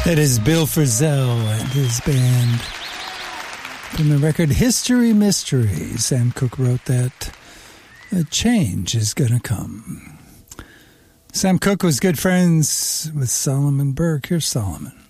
That is Bill Frisell and his band from the record History Mystery. Sam Cooke wrote that. A change is gonna come. Sam Cooke was good friends with Solomon Burke. Here's Solomon.